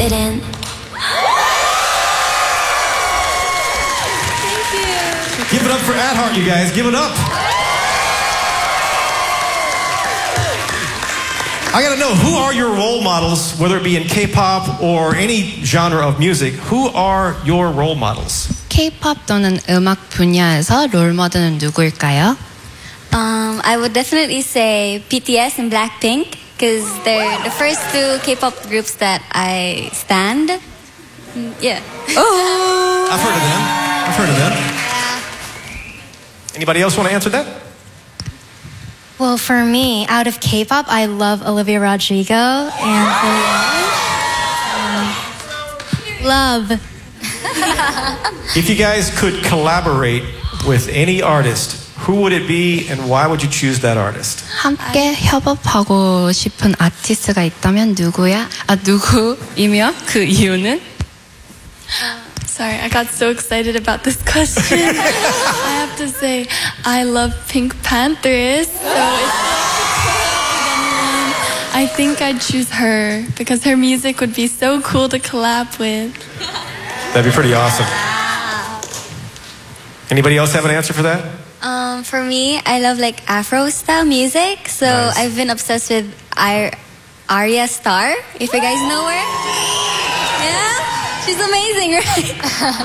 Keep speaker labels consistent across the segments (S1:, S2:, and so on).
S1: fit in.
S2: Give it up for Adheart, you guys. Give it up. I gotta know, who are your role models, whether it be in K-pop or any genre of music? Who are your role models?
S3: K-pop 또는 음악 분야에서 롤모델은 누구일까요?
S1: I would definitely say BTS and Blackpink because they're the first two K-pop groups that I stand. Yeah.
S3: Oh.
S2: I've heard of them. Anybody else want to answer that?
S4: Well, for me, out of K-pop, I love Olivia Rodrigo and love.
S2: If you guys could collaborate with any artist, who would it be and why would you choose that artist?
S3: 함께 협업하고 싶은 아티스트가 있다면 누구이며 그 이유는?
S5: Sorry, I got so excited about this question. I have to say, I love Pink Panthers, so if I think I'd choose her because her music would be so cool to collab with.
S2: That'd be pretty awesome. Anybody else have an answer for that?
S1: For me, I love like Afro style music, so
S2: Nice.
S1: I've been obsessed with Arya Starr. If you guys know her, yeah, she's amazing, right?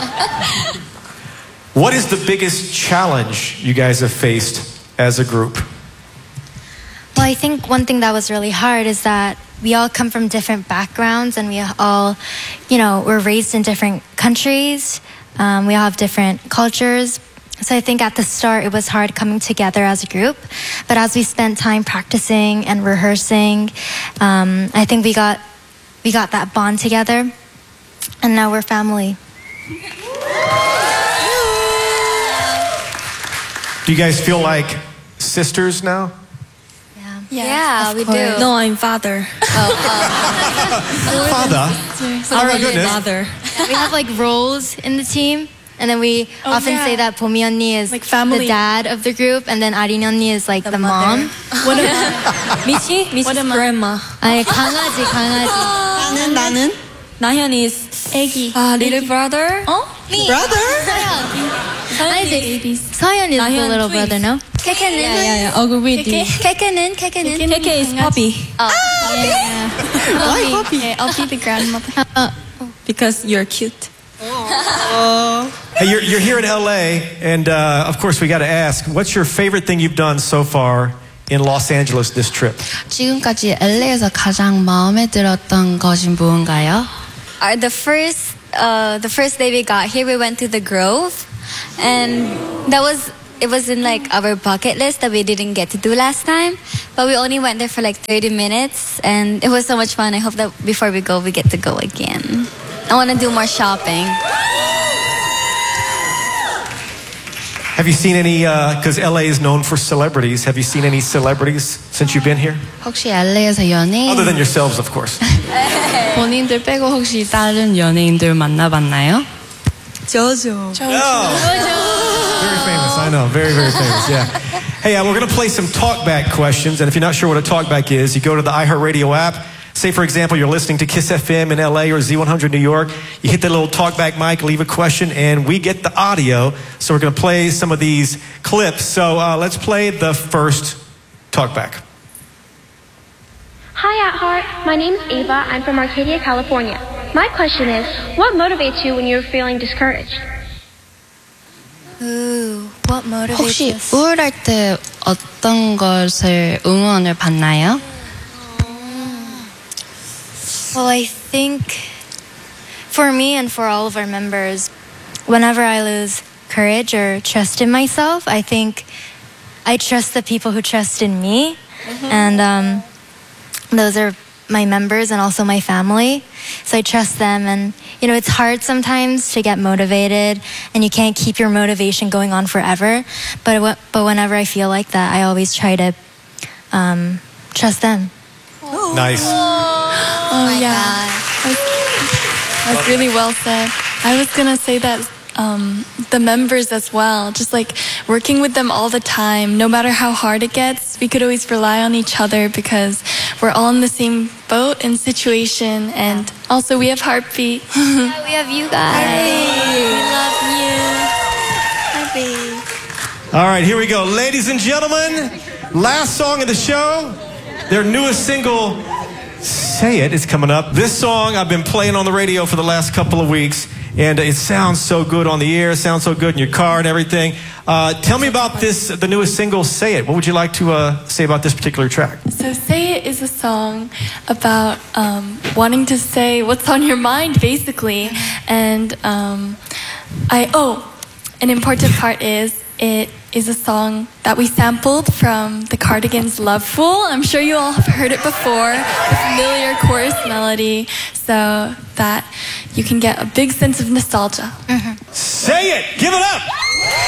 S2: What is the biggest challenge you guys have faced as a group?
S4: Well, I think one thing that was really hard is that we all come from different backgrounds and we all, we're raised in different countries. We all have different cultures. So I think at the start it was hard coming together as a group. But as we spent time practicing and rehearsing, I think we got that bond together. And now we're family.
S2: Do you guys feel like sisters now?
S1: Yeah, we do.
S6: No, I'm father.
S2: Father? Oh my goodness.
S6: Mother.
S4: We have like roles in the team. And then we often say that Bomi 언니 is
S5: Like family.
S4: the dad of the group, and then Arin 언니 is like the mom.
S6: Michi's grandma.
S4: 아니 강아지.
S6: 나는 나현 is
S5: 애기.
S6: little brother.
S4: Me.
S6: Brother?
S4: 아니지. 서현 is the
S6: 나현
S4: little
S6: twins.
S4: brother, no?
S1: Keke는?
S6: Yeah. Agree with you.
S1: Keke는?
S6: KK is puppy
S5: Why puppy? Okay, I'll be the grandmother.
S6: because you're cute.
S2: Hey, you're here in LA, and of course we got to ask, what's your favorite thing you've done so far in Los Angeles this trip?
S3: 지금까지 LA에서 가장 마음에 들었던 것이 무언가요?
S1: The first day we got here, we went to the Grove, and it was in like our bucket list that we didn't get to do last time, but we only went there for like 30 minutes, and it was so much fun. I hope that before we go, we get to go again. I want to do more shopping.
S2: Have you seen any, because LA is known for celebrities, have you seen any celebrities since you've been here?
S3: 혹시 LA에서 연예인
S2: Other than yourselves, of course.
S3: 본인들 빼고 혹시 다른 연예인들 만나봤나요?
S6: Jojo.
S2: Very famous, I know. Very, very famous, yeah. Hey, we're going to play some talkback questions, and if you're not sure what a talkback is, you go to the iHeartRadio app. Say, for example, you're listening to KISS FM in LA or Z100 New York. You hit that little talkback mic, leave a question, and we get the audio. So we're going to play some of these clips. So let's play the first talkback.
S7: Hi at Heart, my name is Ava. I'm from Arcadia, California. My question is, what motivates you when you're feeling discouraged?
S4: Ooh, what motivates
S3: 혹시
S4: us?
S3: 우울할 때 어떤 것을 응원을 받나요?
S4: Well, I think for me and for all of our members, whenever I lose courage or trust in myself, I think I trust the people who trust in me. And those are my members and also my family. So I trust them. And, it's hard sometimes to get motivated and you can't keep your motivation going on forever. But whenever I feel like that, I always try to trust them.
S2: Nice.
S5: Oh yeah, that's really well said. I was gonna say that the members as well, just like working with them all the time, no matter how hard it gets, we could always rely on each other because we're all in the same boat and situation, and also we have Heartbeat.
S4: Yeah, we have you guys. We love you. Heartbeat.
S2: All right, here we go. Ladies and gentlemen, last song of the show, their newest single, Say It, is coming up. This song I've been playing on the radio for the last couple of weeks, and it sounds so good on the air, sounds so good in your car and everything. Tell me about this, the newest single, Say It. What would you like to say about this particular track?
S5: So Say It is a song about wanting to say what's on your mind, basically. And an important part is it is a song that we sampled from the Cardigans' Love Fool. I'm sure you all have heard it before, the familiar chorus melody, so that you can get a big sense of nostalgia.
S2: Say it! Give it up!